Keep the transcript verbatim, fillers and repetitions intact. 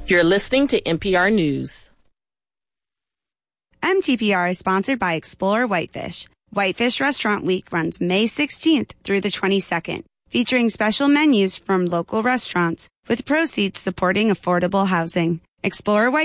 You're listening to N P R News. M T P R is sponsored by Explore Whitefish. Whitefish Restaurant Week runs May sixteenth through the twenty-second, featuring special menus from local restaurants with proceeds supporting affordable housing. Explore Whitefish